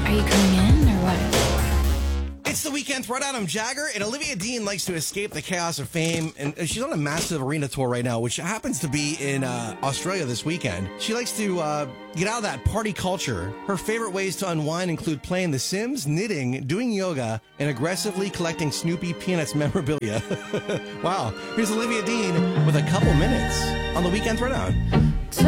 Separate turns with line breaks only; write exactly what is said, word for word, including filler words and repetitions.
Are you coming in or what?
It's the Weekend Throwdown. I'm Jagger, and Olivia Dean likes to escape the chaos of fame, and she's on a massive arena tour right now, which happens to be in uh, Australia this weekend. She likes to uh, get out of that party culture. Her favorite ways to unwind include playing The Sims, knitting, doing yoga, and aggressively collecting Snoopy Peanuts memorabilia. Wow. Here's Olivia Dean with a couple minutes on the Weekend Throwdown.